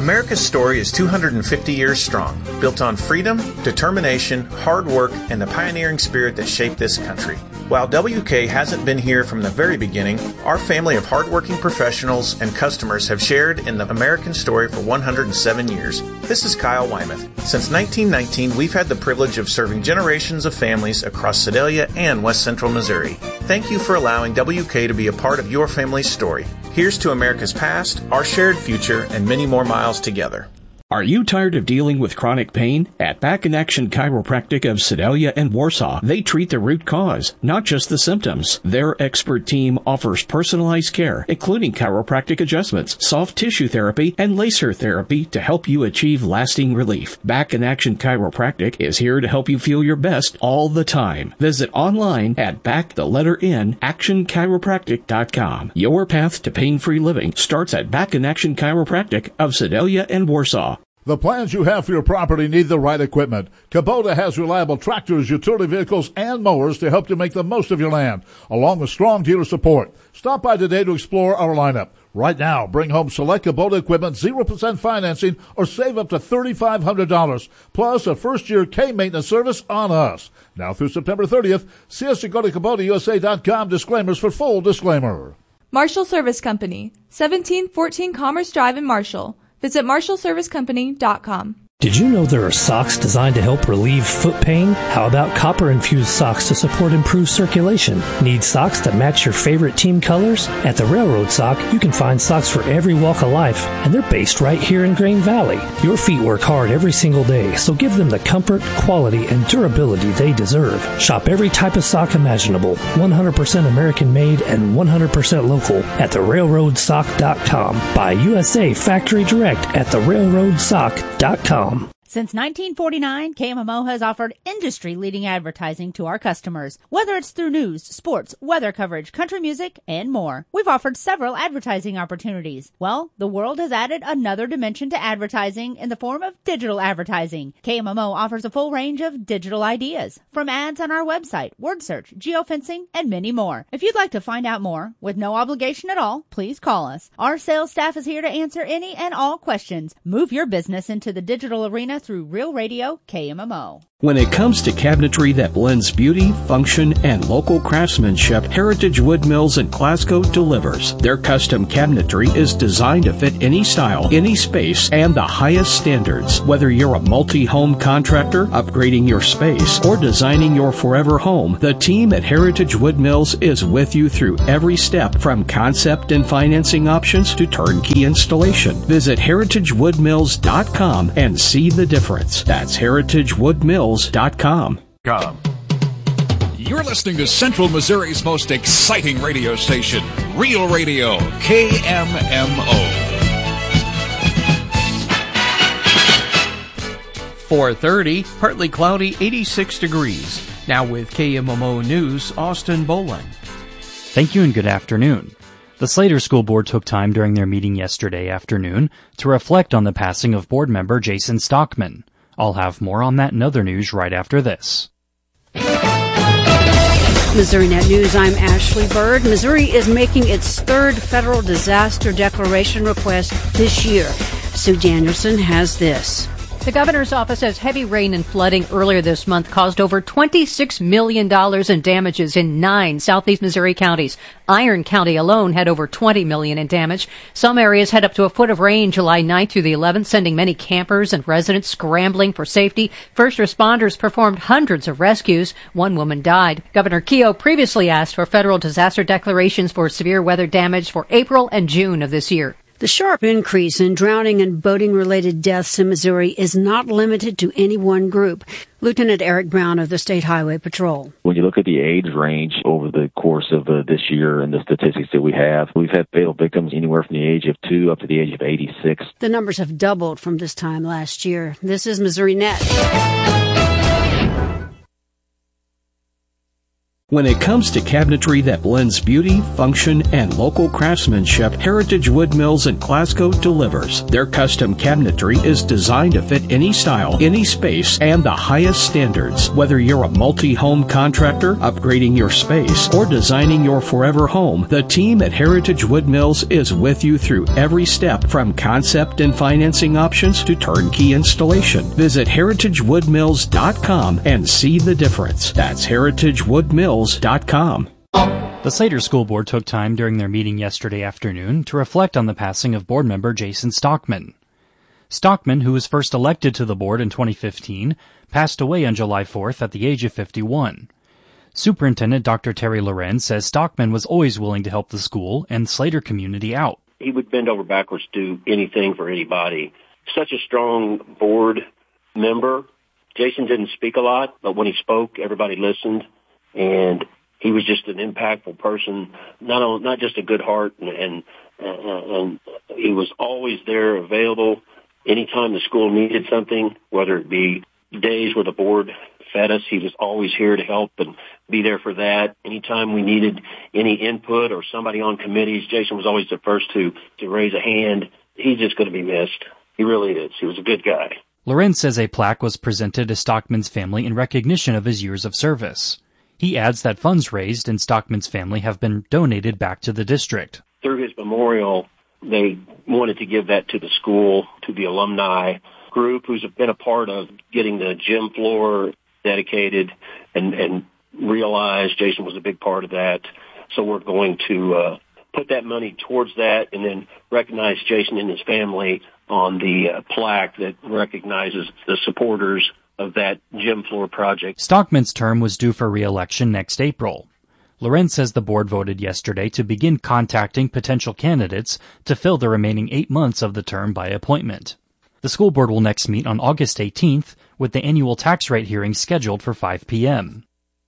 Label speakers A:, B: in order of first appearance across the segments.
A: America's story is 250 years strong, built on freedom, determination, hard work, and the pioneering spirit that shaped this country. While WK hasn't been here from the very beginning, our family of hardworking professionals and customers have shared in the American story for 107 years. This is Kyle Wymuth. Since 1919, we've had the privilege of serving generations of families across Sedalia and West Central Missouri. Thank you for allowing WK to be a part of your family's story. Here's to America's past, our shared future, and many more miles together.
B: Are you tired of dealing with chronic pain? At Back in Action Chiropractic of Sedalia and Warsaw, they treat the root cause, not just the symptoms. Their expert team offers personalized care, including chiropractic adjustments, soft tissue therapy, and laser therapy to help you achieve lasting relief. Back in Action Chiropractic is here to help you feel your best all the time. Visit online at actionchiropractic.com. Your path to pain-free living starts at Back in Action Chiropractic of Sedalia and Warsaw.
C: The plans you have for your property need the right equipment. Kubota has reliable tractors, utility vehicles, and mowers to help you make the most of your land, along with strong dealer support. Stop by today to explore our lineup. Right now, bring home select Kubota equipment, 0% financing, or save up to $3,500, plus a first-year K-maintenance service on us. Now through September 30th, see us at go to KubotaUSA.com. Disclaimers for full disclaimer.
D: Marshall Service Company, 1714 Commerce Drive in Marshall. Visit MarshallServiceCompany.com.
E: Did you know there are socks designed to help relieve foot pain? How about copper-infused socks to support improved circulation? Need socks that match your favorite team colors? At the Railroad Sock, you can find socks for every walk of life, and they're based right here in Grain Valley. Your feet work hard every single day, so give them the comfort, quality, and durability they deserve. Shop every type of sock imaginable, 100% American-made and 100% local at therailroadsock.com. Buy USA Factory Direct at therailroadsock.com.
F: Since 1949, KMMO has offered industry-leading advertising to our customers, whether it's through news, sports, weather coverage, country music, and more. We've offered several advertising opportunities. Well, the world has added another dimension to advertising in the form of digital advertising. KMMO offers a full range of digital ideas, from ads on our website, word search, geofencing, and many more. If you'd like to find out more, with no obligation at all, please call us. Our sales staff is here to answer any and all questions. Move your business into the digital arena through Real Radio KMMO.
B: When it comes to cabinetry that blends beauty, function, and local craftsmanship, Heritage Wood Mills in Glasgow delivers. Their custom cabinetry is designed to fit any style, any space, and the highest standards. Whether you're a multi-home contractor, upgrading your space, or designing your forever home, the team at Heritage Wood Mills is with you through every step, from concept and financing options to turnkey installation. Visit heritagewoodmills.com and see the difference. That's heritagewoodmills.com.
G: You're listening to Central Missouri's most exciting radio station, Real Radio, KMMO.
H: 4:30, partly cloudy, 86 degrees. Now with KMMO News, Austin Boland.
I: Thank you and good afternoon. The Slater School Board took time during their meeting yesterday afternoon to reflect on the passing of board member Jason Stockman. I'll have more on that and other news right after this.
J: Missouri Net News, I'm Ashley Bird. Missouri is making its third federal disaster declaration request this year. Sue Danielson has this.
K: The governor's office says heavy rain and flooding earlier this month caused over $26 million in damages in 9 southeast Missouri counties. Iron County alone had over $20 million in damage. Some areas had up to a foot of rain July 9th through the 11th, sending many campers and residents scrambling for safety. First responders performed hundreds of rescues. One woman died. Governor Keogh previously asked for federal disaster declarations for severe weather damage for April and June of this year.
J: The sharp increase in drowning and boating-related deaths in Missouri is not limited to any one group. Lieutenant Eric Brown of the State Highway Patrol.
L: When you look at the age range over the course of this year and the statistics that we've had fatal victims anywhere from the age of 2 up to the age of 86.
J: The numbers have doubled from this time last year. This is Missouri Net.
B: When it comes to cabinetry that blends beauty, function, and local craftsmanship, Heritage Wood Mills in Glasgow delivers. Their custom cabinetry is designed to fit any style, any space, and the highest standards. Whether you're a multi-home contractor, upgrading your space, or designing your forever home, the team at Heritage Wood Mills is with you through every step, from concept and financing options to turnkey installation. Visit heritagewoodmills.com and see the difference. That's heritagewoodmills.com.
I: The Slater School Board took time during their meeting yesterday afternoon to reflect on the passing of board member Jason Stockman. Stockman, who was first elected to the board in 2015, passed away on July 4th at the age of 51. Superintendent Dr. Terry Lorenz says Stockman was always willing to help the school and Slater community out.
M: He would bend over backwards to do anything for anybody. Such a strong board member. Jason didn't speak a lot, but when he spoke, everybody listened. And he was just an impactful person, not just a good heart, and he was always there, available anytime the school needed something, whether it be days where the board fed us. He was always here to help and be there for that. Anytime we needed any input or somebody on committees, Jason was always the first to raise a hand. He's just going to be missed. He really is. He was a good guy.
I: Lorenz says a plaque was presented to Stockman's family in recognition of his years of service. He adds that funds raised in Stockman's family have been donated back to the district.
M: Through his memorial, they wanted to give that to the school, to the alumni group who's been a part of getting the gym floor dedicated and realized Jason was a big part of that. So we're going to put that money towards that and then recognize Jason and his family on the plaque that recognizes the supporters of that gym floor project.
I: Stockman's term was due for re-election next April. Lorenz says the board voted yesterday to begin contacting potential candidates to fill the remaining 8 months of the term by appointment. The school board will next meet on August 18th, with the annual tax rate hearing scheduled for 5 p.m.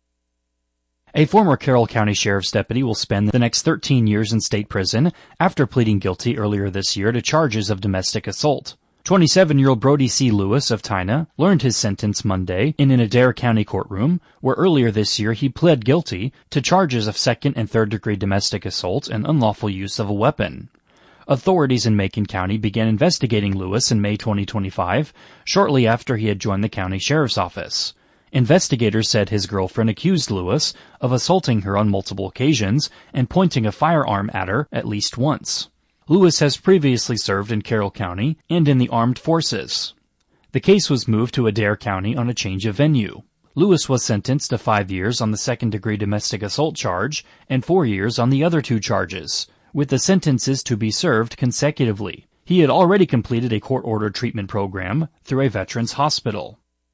I: A former Carroll County Sheriff's deputy will spend the next 13 years in state prison after pleading guilty earlier this year to charges of domestic assault. 27-year-old Brody C. Lewis of Tyna learned his sentence Monday in an Adair County courtroom, where earlier this year he pled guilty to charges of second and third degree domestic assault and unlawful use of a weapon. Authorities in Macon County began investigating Lewis in May 2025, shortly after he had joined the county sheriff's office. Investigators said his girlfriend accused Lewis of assaulting her on multiple occasions and pointing a firearm at her at least once. Lewis has previously served in Carroll County and in the armed forces. The case was moved to Adair County on a change of venue. Lewis was sentenced to 5 years on the second-degree domestic assault charge and 4 years on the other 2 charges, with the sentences to be served consecutively. He had already completed a court-ordered treatment program through a veterans hospital.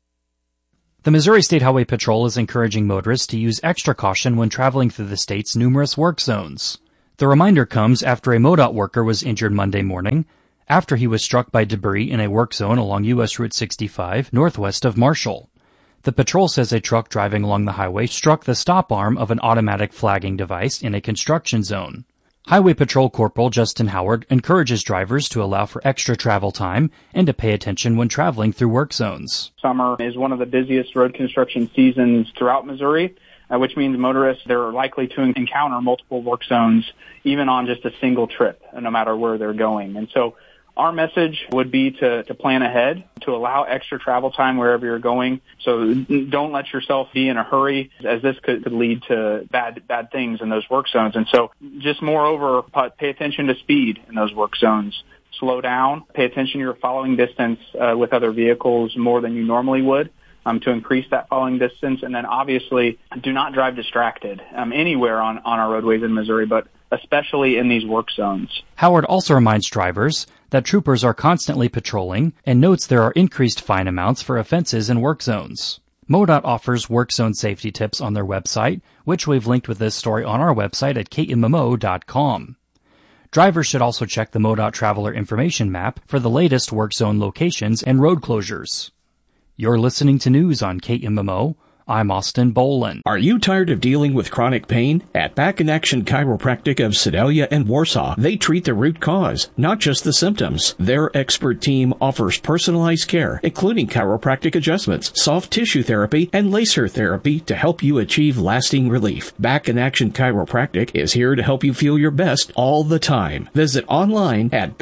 I: The Missouri State Highway Patrol is encouraging motorists to use extra caution when traveling through the state's numerous work zones. The reminder comes after a MoDOT worker was injured Monday morning after he was struck by debris in a work zone along U.S. Route 65 northwest of Marshall. The patrol says a truck driving along the highway struck the stop arm of an automatic flagging device in a construction zone. Highway Patrol Corporal Justin Howard encourages drivers to allow for extra travel time and to pay attention when traveling through work zones.
N: Summer is one of the busiest road construction seasons throughout Missouri, which means motorists, they're likely to encounter multiple work zones even on just a single trip, no matter where they're going. And so our message would be to plan ahead, to allow extra travel time wherever you're going. So don't let yourself be in a hurry, as this could lead to bad things in those work zones. And so just moreover, pay attention to speed in those work zones. Slow down, pay attention to your following distance with other vehicles more than you normally would. To increase that following distance. And then obviously do not drive distracted anywhere on our roadways in Missouri, but especially in these work zones.
I: Howard also reminds drivers that troopers are constantly patrolling and notes there are increased fine amounts for offenses in work zones. MoDOT offers work zone safety tips on their website, which we've linked with this story on our website at kmmo.com. Drivers should also check the MoDOT Traveler Information Map for the latest work zone locations and road closures. You're listening to news on KMMO. I'm Austin Bolin.
B: Are you tired of dealing with chronic pain? At Back in Action Chiropractic of Sedalia and Warsaw, they treat the root cause, not just the symptoms. Their expert team offers personalized care, including chiropractic adjustments, soft tissue therapy, and laser therapy to help you achieve lasting relief. Back in Action Chiropractic is here to help you feel your best all the time. Visit online at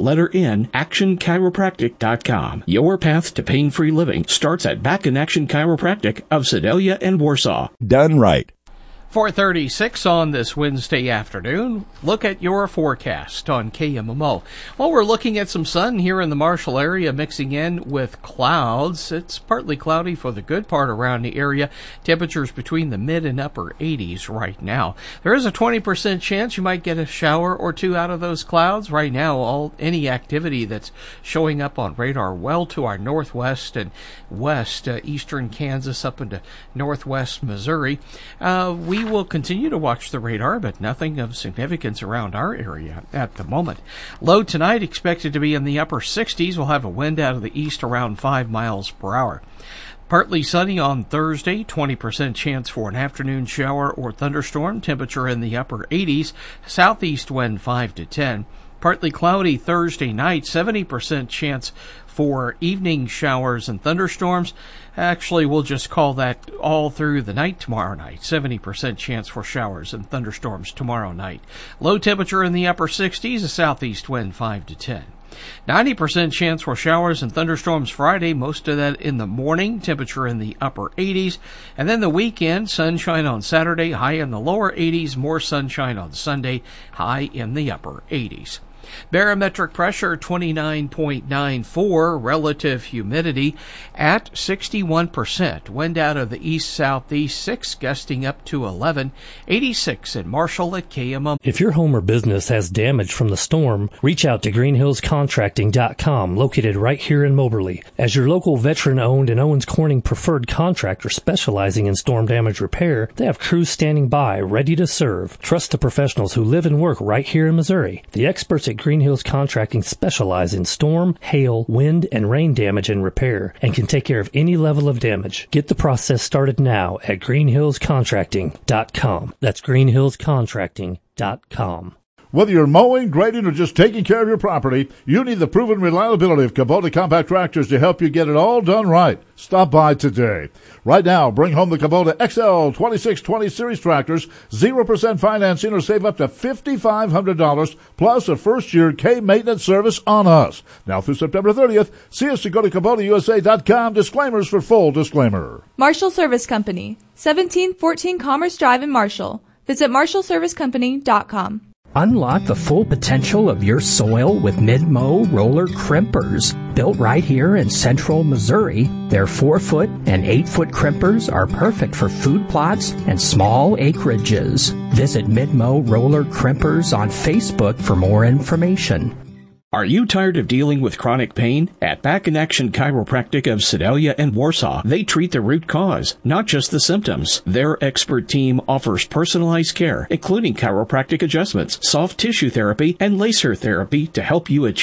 B: actionchiropractic.com. Your path to pain-free living starts at Back in Action Chiropractic of Sedalia and Warsaw.
O: Done right.
H: 4:36 on this Wednesday afternoon. Look at your forecast on KMMO. Well, we're looking at some sun here in the Marshall area mixing in with clouds. It's partly cloudy for the good part around the area. Temperatures between the mid and upper 80s right now. There is a 20% chance you might get a shower or two out of those clouds. Right now, any activity that's showing up on radar well to our northwest and west, eastern Kansas up into northwest Missouri. We will continue to watch the radar, but nothing of significance around our area at the moment. Low tonight expected to be in the upper 60s. We'll have a wind out of the east around 5 miles per hour. Partly sunny on Thursday, 20% chance for an afternoon shower or thunderstorm. Temperature in the upper 80s. Southeast wind 5 to 10. Partly cloudy Thursday night, 70% chance for evening showers and thunderstorms. Actually, we'll just call that all through the night tomorrow night. 70% chance for showers and thunderstorms tomorrow night. Low temperature in the upper 60s, a southeast wind 5 to 10. 90% chance for showers and thunderstorms Friday, most of that in the morning, temperature in the upper 80s. And then the weekend, sunshine on Saturday, high in the lower 80s, more sunshine on Sunday, high in the upper 80s. Barometric pressure 29.94, relative humidity at 61%. Wind out of the east-southeast 6, gusting up to 11. 86 in Marshall at KMM.
E: If your home or business has damage from the storm, reach out to greenhillscontracting.com, located right here in Moberly. As your local veteran-owned and Owens Corning preferred contractor specializing in storm damage repair, they have crews standing by, ready to serve. Trust the professionals who live and work right here in Missouri. The experts at Green Hills Contracting specialize in storm, hail, wind, and rain damage and repair, and can take care of any level of damage. Get the process started now at greenhillscontracting.com. That's greenhillscontracting.com.
C: Whether you're mowing, grading, or just taking care of your property, you need the proven reliability of Kubota compact tractors to help you get it all done right. Stop by today. Right now, bring home the Kubota XL 2620 Series tractors, 0% financing, or save up to $5,500, plus a first-year K-maintenance service on us. Now through September 30th, see us to go to KubotaUSA.com. Disclaimers for full disclaimer.
D: Marshall Service Company, 1714 Commerce Drive in Marshall. Visit marshallservicecompany.com.
B: Unlock the full potential of your soil with Midmo roller crimpers. Built right here in central Missouri, their 4-foot and 8-foot crimpers are perfect for food plots and small acreages. Visit Midmo Roller Crimpers on Facebook for more information. Are you tired of dealing with chronic pain? At Back in Action Chiropractic of Sedalia and Warsaw, they treat the root cause, not just the symptoms. Their expert team offers personalized care, including chiropractic adjustments, soft tissue therapy, and laser therapy to help you achieve